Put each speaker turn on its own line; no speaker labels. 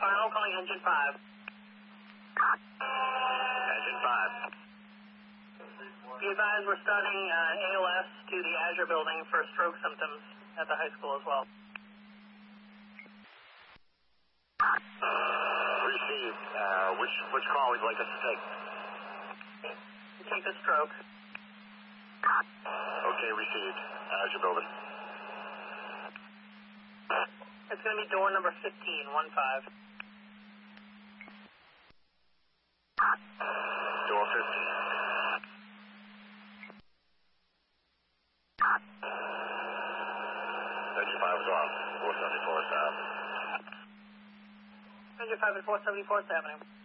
Final, calling engine 5.
Engine 5.
Be advised we're starting ALS to the Azure building for stroke symptoms at the high school as well.
Received. Which call would you like us to take?
Take the stroke.
Okay, received. Azure building.
It's going to be door number 15, 1-5.
Door 15. Engine 5 is off. 474 South.
Engine 5 at 474 is happening.